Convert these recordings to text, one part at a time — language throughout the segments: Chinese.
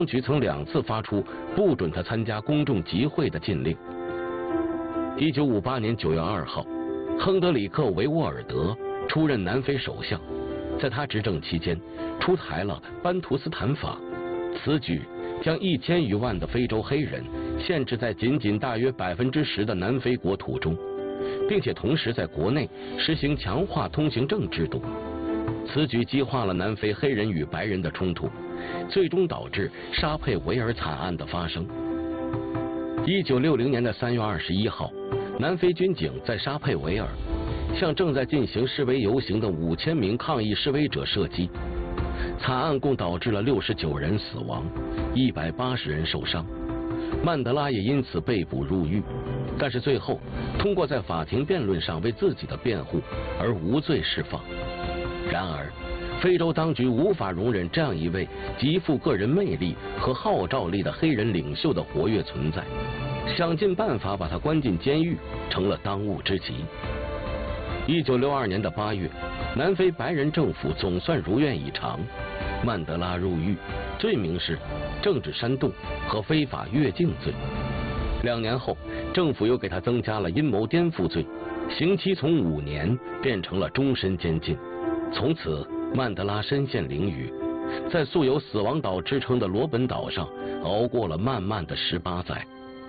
当局曾2次发出不准他参加公众集会的禁令。1958年9月2号，亨德里克·维沃尔德出任南非首相，在他执政期间，出台了班图斯坦法，此举将1000余万的非洲黑人限制在仅大约10%的南非国土中，并且同时在国内实行强化通行证制度。此举激化了南非黑人与白人的冲突，最终导致沙佩维尔惨案的发生。1960年的3月21号，南非军警在沙佩维尔向正在进行示威游行的5000名抗议示威者射击，惨案共导致了69人死亡，180人受伤。曼德拉也因此被捕入狱，但是最后通过在法庭辩论上为自己的辩护而无罪释放。然而，非洲当局无法容忍这样一位极富个人魅力和号召力的黑人领袖的活跃存在，想尽办法把他关进监狱成了当务之急。1962年的8月，南非白人政府总算如愿以偿，曼德拉入狱，罪名是政治煽动和非法越境罪。2年后，政府又给他增加了阴谋颠覆罪，刑期从5年变成了终身监禁。从此，曼德拉身陷囹圄，在素有死亡岛之称的罗本岛上熬过了漫漫的18载。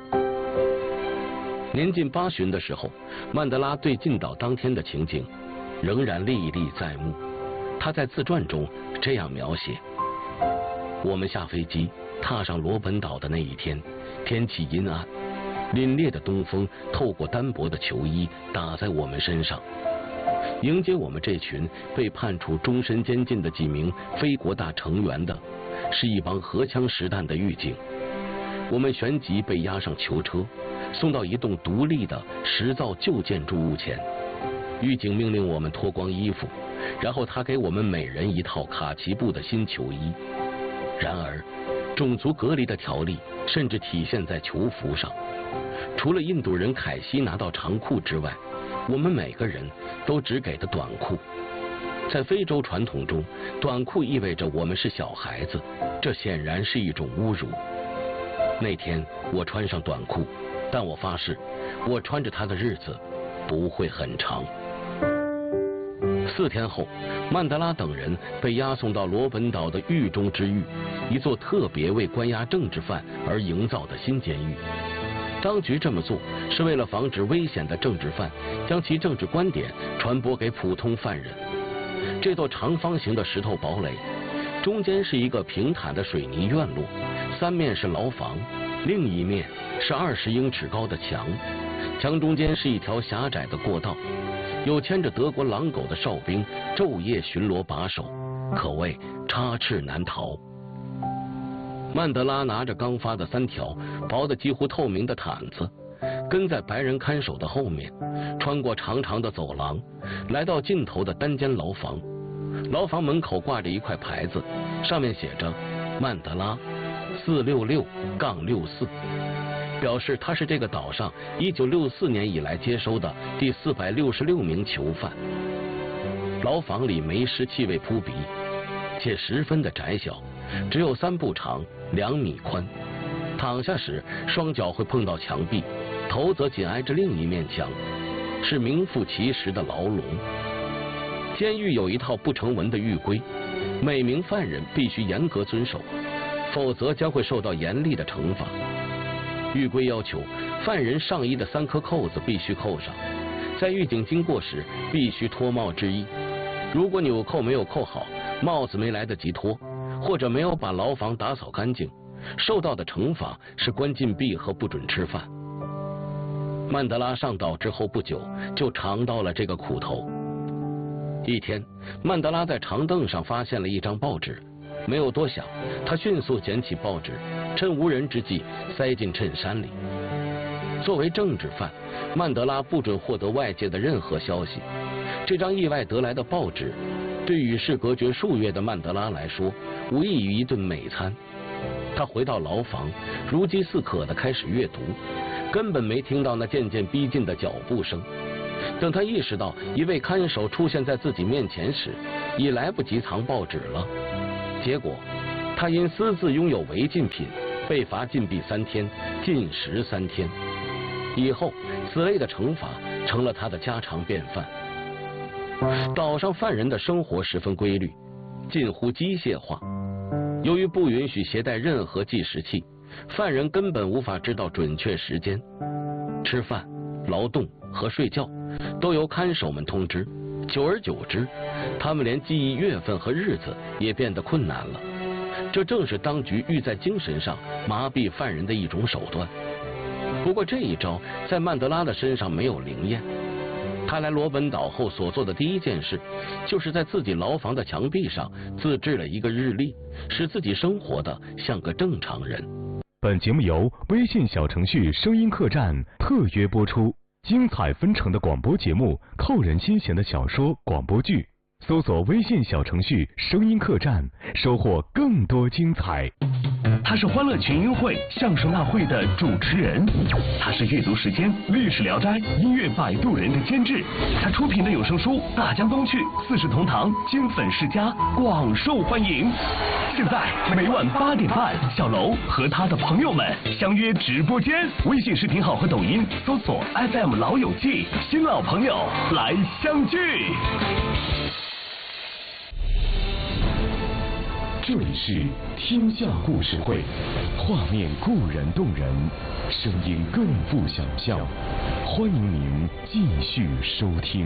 年近80的时候，曼德拉对进岛当天的情景仍然历历在目。他在自传中这样描写：我们下飞机踏上罗本岛的那一天，天气阴暗，凛冽的东风透过单薄的球衣打在我们身上。迎接我们这群被判处终身监禁的几名非国大成员的，是一帮荷枪实弹的狱警。我们旋即被押上囚车，送到一栋独立的石造旧建筑物前。狱警命令我们脱光衣服，然后他给我们每人一套卡其布的新囚衣。然而，种族隔离的条例甚至体现在囚服上。除了印度人凯西拿到长裤之外，我们每个人都只给的短裤。在非洲传统中，短裤意味着我们是小孩子，这显然是一种侮辱。那天我穿上短裤，但我发誓，我穿着它的日子不会很长。4天后，曼德拉等人被押送到罗本岛的狱中之狱，一座特别为关押政治犯而营造的新监狱。当局这么做是为了防止危险的政治犯将其政治观点传播给普通犯人。这座长方形的石头堡垒，中间是一个平坦的水泥院落，3面是牢房，另一面是20英尺高的墙，墙中间是一条狭窄的过道，有牵着德国狼狗的哨兵昼夜巡逻把守，可谓插翅难逃。曼德拉拿着刚发的3条薄得几乎透明的毯子，跟在白人看守的后面，穿过长长的走廊，来到尽头的单间牢房。牢房门口挂着一块牌子，上面写着曼德拉466-64，表示他是这个岛上1964年以来接收的第466名囚犯。牢房里霉湿气味扑鼻，且十分的窄小，只有3步长，2米宽。躺下时，双脚会碰到墙壁，头则紧挨着另一面墙，是名副其实的牢笼。监狱有一套不成文的狱规，每名犯人必须严格遵守，否则将会受到严厉的惩罚。狱规要求，犯人上衣的3颗扣子必须扣上，在狱警经过时必须脱帽致意。如果纽扣没有扣好，帽子没来得及脱，或者没有把牢房打扫干净，受到的惩罚是关禁闭和不准吃饭。曼德拉上岛之后不久，就尝到了这个苦头。一天，曼德拉在长凳上发现了一张报纸，没有多想，他迅速捡起报纸，趁无人之际塞进衬衫里。作为政治犯，曼德拉不准获得外界的任何消息。这张意外得来的报纸，对与世隔绝数月的曼德拉来说，无异于一顿美餐。他回到牢房，如饥似渴地开始阅读，根本没听到那渐渐逼近的脚步声。等他意识到一位看守出现在自己面前时，已来不及藏报纸了。结果， 他因私自拥有违禁品，被罚禁闭3天，禁食3天。以后，此类的惩罚成了他的家常便饭。岛上犯人的生活十分规律，近乎机械化。由于不允许携带任何计时器，犯人根本无法知道准确时间。吃饭、劳动和睡觉都由看守们通知，久而久之，他们连记忆月份和日子也变得困难了。这正是当局欲在精神上麻痹犯人的一种手段。不过这一招在曼德拉的身上没有灵验。他来罗本岛后所做的第一件事，就是在自己牢房的墙壁上自制了一个日历，使自己生活的像个正常人。 本节目由微信小程序声音客栈特约播出，精彩纷呈的广播节目，扣人心弦的小说广播剧，搜索微信小程序声音客栈，收获更多精彩。 他是欢乐群英会相声大会的主持人，他是阅读时间、历史聊斋、音乐摆渡人的监制，他出品的有声书《大江东去》《四世同堂》金粉世家广受欢迎。现在每晚8点半，小楼和他的朋友们相约直播间，微信视频号和抖音搜索 FM 老友记，新老朋友来相聚。 这里是天下故事会，画面固然动人，声音更富想象。欢迎您继续收听。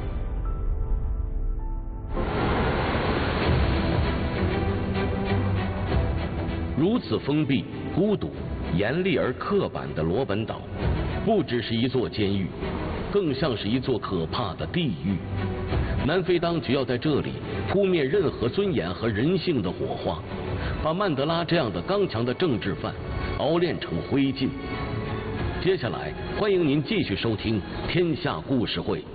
如此封闭、孤独、严厉而刻板的罗本岛，不只是一座监狱，更像是一座可怕的地狱。南非当局要在这里扑灭任何尊严和人性的火花，把曼德拉这样的刚强的政治犯熬炼成灰烬。接下来，欢迎您继续收听《天下故事会》。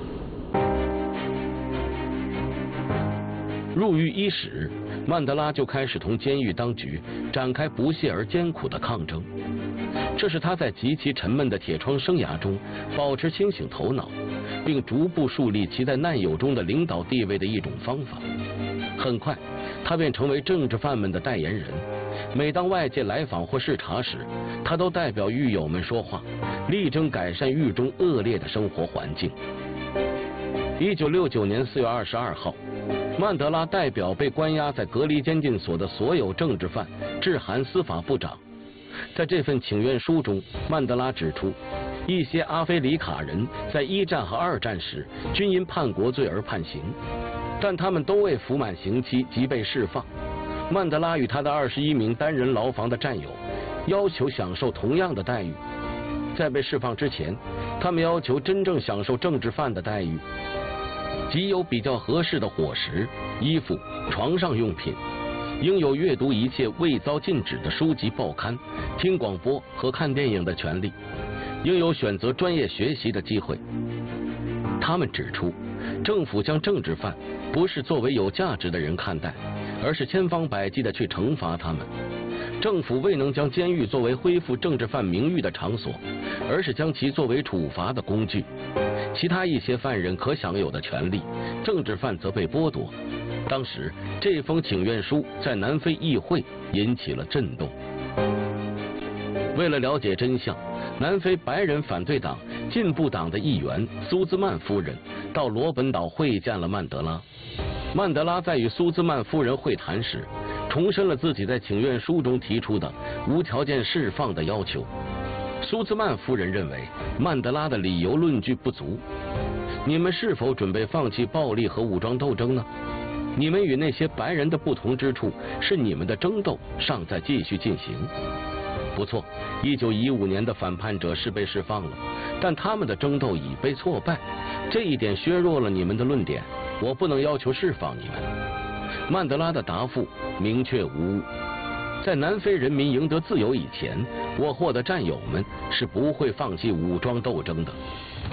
入狱伊始，曼德拉就开始同监狱当局展开不懈而艰苦的抗争。这是他在极其沉闷的铁窗生涯中保持清醒头脑，并逐步树立其在难友中的领导地位的一种方法。很快，他便成为政治犯们的代言人。每当外界来访或视察时，他都代表狱友们说话，力争改善狱中恶劣的生活环境。1969年4月22号，曼德拉代表被关押在隔离监禁所的所有政治犯致函司法部长。在这份请愿书中，曼德拉指出，一些阿非里卡人在1战和2战时均因叛国罪而判刑，但他们都未服满刑期即被释放。曼德拉与他的21名单人牢房的战友要求享受同样的待遇。在被释放之前，他们要求真正享受政治犯的待遇，即有比较合适的伙食、衣服、床上用品，应有阅读一切未遭禁止的书籍报刊，听广播和看电影的权利，应有选择专业学习的机会。他们指出，政府将政治犯不是作为有价值的人看待，而是千方百计地去惩罚他们。政府未能将监狱作为恢复政治犯名誉的场所，而是将其作为处罚的工具。其他一些犯人可享有的权利，政治犯则被剥夺。当时这封请愿书在南非议会引起了震动。为了了解真相，南非白人反对党进步党的议员苏兹曼夫人到罗本岛会见了曼德拉。曼德拉在与苏兹曼夫人会谈时，重申了自己在请愿书中提出的无条件释放的要求。苏兹曼夫人认为曼德拉的理由论据不足。你们是否准备放弃暴力和武装斗争呢？你们与那些白人的不同之处是你们的争斗尚在继续进行。不错，1915年的反叛者是被释放了，但他们的争斗已被挫败，这一点削弱了你们的论点。我不能要求释放你们。曼德拉的答复明确无误。在南非人民赢得自由以前，我或的战友们是不会放弃武装斗争的。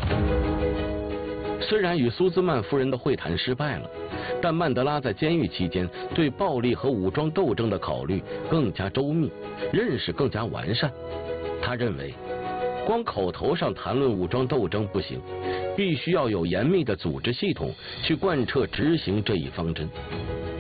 虽然与苏兹曼夫人的会谈失败了，但曼德拉在监狱期间对暴力和武装斗争的考虑更加周密，认识更加完善。他认为，光口头上谈论武装斗争不行，必须要有严密的组织系统去贯彻执行这一方针。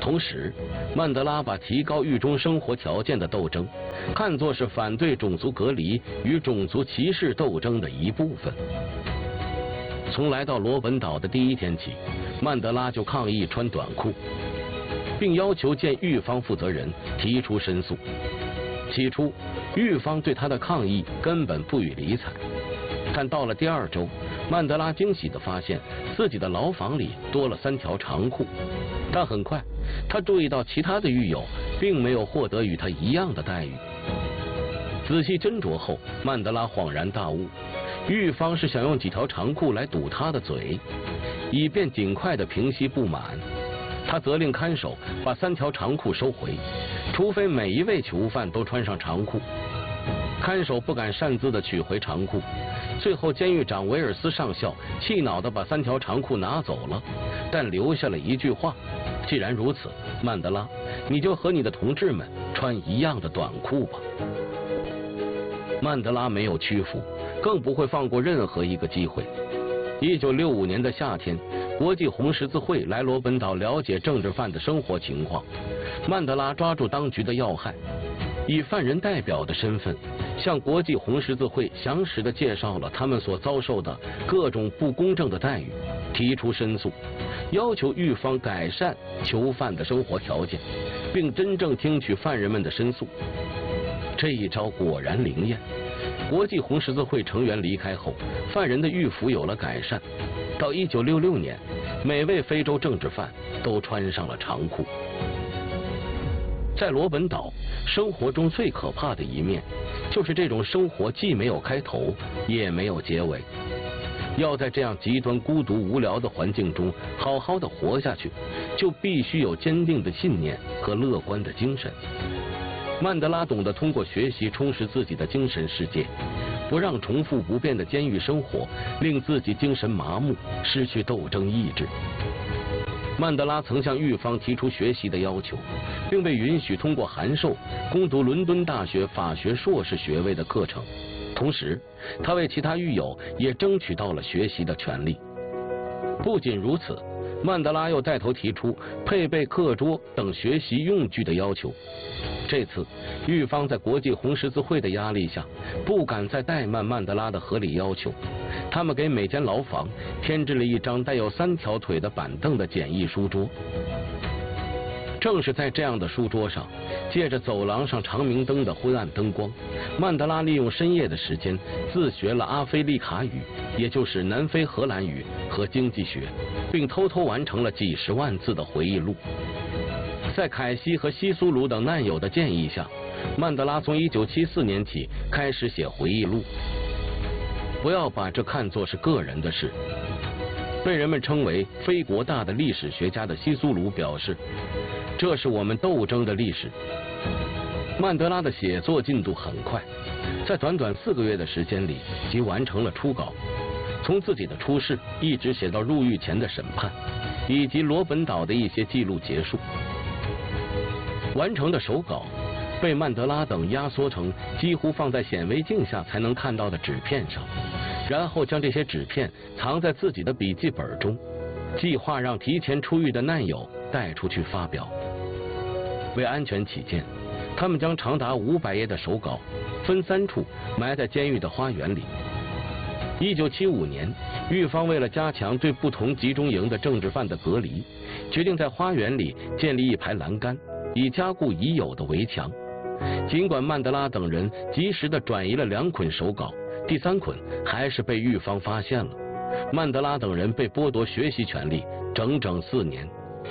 同时，曼德拉把提高狱中生活条件的斗争看作是反对种族隔离与种族歧视斗争的一部分。从来到罗本岛的第一天起，曼德拉就抗议穿短裤，并要求见狱方负责人提出申诉。起初，狱方对他的抗议根本不予理睬，但到了第2周，曼德拉惊喜地发现自己的牢房里多了3条长裤。但很快，他注意到其他的狱友并没有获得与他一样的待遇。仔细斟酌后，曼德拉恍然大悟，狱方是想用几条长裤来堵他的嘴，以便尽快地平息不满。他责令看守把3条长裤收回，除非每一位囚犯都穿上长裤。看守不敢擅自地取回长裤，最后监狱长维尔斯上校气恼地把3条长裤拿走了，但留下了一句话：既然如此，曼德拉，你就和你的同志们穿一样的短裤吧。曼德拉没有屈服，更不会放过任何一个机会。1965年的夏天，国际红十字会来罗本岛了解政治犯的生活情况。曼德拉抓住当局的要害，以犯人代表的身份，向国际红十字会详实地介绍了他们所遭受的各种不公正的待遇，提出申诉，要求狱方改善囚犯的生活条件，并真正听取犯人们的申诉。这一招果然灵验。国际红十字会成员离开后，犯人的狱服有了改善。到1966年，每位非洲政治犯都穿上了长裤。在罗本岛，生活中最可怕的一面，就是这种生活既没有开头，也没有结尾。要在这样极端孤独无聊的环境中好好的活下去，就必须有坚定的信念和乐观的精神。曼德拉懂得通过学习充实自己的精神世界，不让重复不变的监狱生活令自己精神麻木，失去斗争意志。曼德拉曾向狱方提出学习的要求，并被允许通过函授攻读伦敦大学法学硕士学位的课程。同时，他为其他狱友也争取到了学习的权利。不仅如此，曼德拉又带头提出配备课桌等学习用具的要求。这次，狱方在国际红十字会的压力下，不敢再怠慢曼德拉的合理要求。他们给每间牢房添置了一张带有3条腿的板凳的简易书桌。正是在这样的书桌上，借着走廊上长明灯的昏暗灯光，曼德拉利用深夜的时间自学了阿非利卡语，也就是南非荷兰语和经济学，并偷偷完成了几10万字的回忆录。在凯西和西苏鲁等难友的建议下，曼德拉从1974年起开始写回忆录。不要把这看作是个人的事。被人们称为非国大的历史学家的西苏鲁表示，这是我们斗争的历史。曼德拉的写作进度很快，在短短4个月的时间里即完成了初稿，从自己的出世一直写到入狱前的审判，以及罗本岛的一些记录结束。完成的手稿被曼德拉等压缩成几乎放在显微镜下才能看到的纸片上，然后将这些纸片藏在自己的笔记本中，计划让提前出狱的难友带出去发表。为安全起见，他们将长达500页的手稿分3处埋在监狱的花园里。1975年，狱方为了加强对不同集中营的政治犯的隔离，决定在花园里建立一排栏杆，以加固已有的围墙。尽管曼德拉等人及时地转移了2捆手稿，第3捆还是被狱方发现了。曼德拉等人被剥夺学习权利整整4年。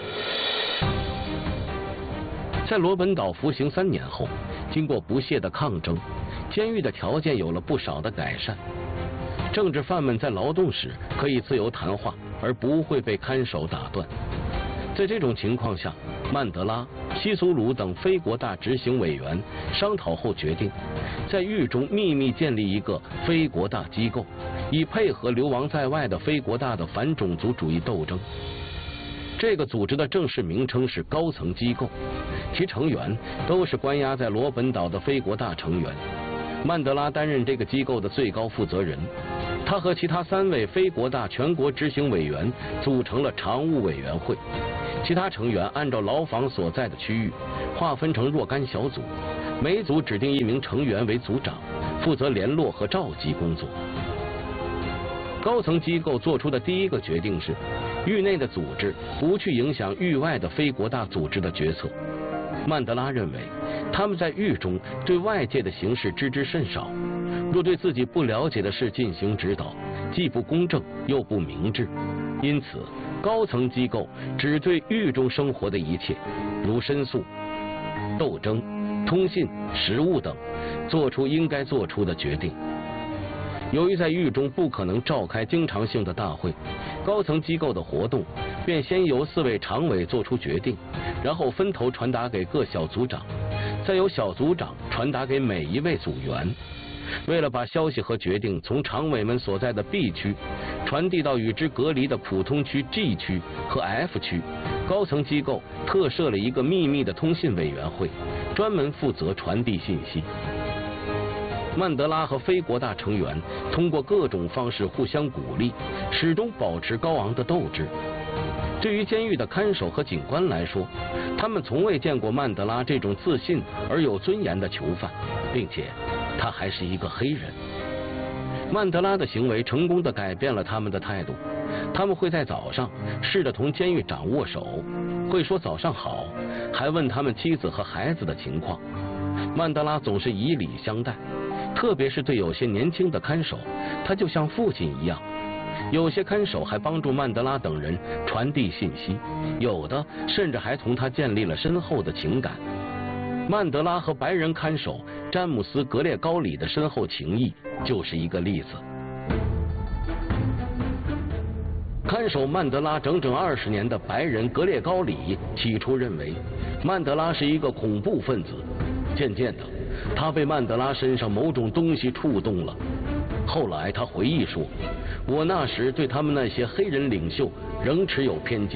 在罗本岛服刑3年后，经过不懈的抗争，监狱的条件有了不少的改善。政治犯们在劳动时可以自由谈话，而不会被看守打断。在这种情况下，曼德拉、西苏鲁等非国大执行委员商讨后决定，在狱中秘密建立一个非国大机构，以配合流亡在外的非国大的反种族主义斗争。这个组织的正式名称是高层机构，其成员都是关押在罗本岛的非国大成员。曼德拉担任这个机构的最高负责人，他和其他3位非国大全国执行委员组成了常务委员会， 其他成员按照牢房所在的区域划分成若干小组，每组指定一名成员为组长，负责联络和召集工作。高层机构做出的第一个决定是，狱内的组织不去影响狱外的非国大组织的决策。曼德拉认为，他们在狱中对外界的形势知之甚少，若对自己不了解的事进行指导，既不公正又不明智。因此，高层机构只对狱中生活的一切，如申诉、斗争、通信、食物等，做出应该做出的决定。由于在狱中不可能召开经常性的大会，高层机构的活动便先由4位常委做出决定，然后分头传达给各小组长，再由小组长传达给每一位组员。为了把消息和决定从常委们所在的 B 区传递到与之隔离的普通区 G 区和 F 区，高层机构特设了一个秘密的通信委员会，专门负责传递信息。曼德拉和非国大成员通过各种方式互相鼓励，始终保持高昂的斗志。对于监狱的看守和警官来说，他们从未见过曼德拉这种自信而有尊严的囚犯，并且他还是一个黑人。曼德拉的行为成功地改变了他们的态度，他们会在早上试着同监狱长握手，会说早上好，还问他们妻子和孩子的情况。曼德拉总是以礼相待，特别是对有些年轻的看守，他就像父亲一样。有些看守还帮助曼德拉等人传递信息，有的甚至还同他建立了深厚的情感。曼德拉和白人看守詹姆斯·格列高里的深厚情谊就是一个例子。看守曼德拉整整20年的白人格列高里起初认为曼德拉是一个恐怖分子，渐渐的他被曼德拉身上某种东西触动了。后来他回忆说，我那时对他们那些黑人领袖仍持有偏见。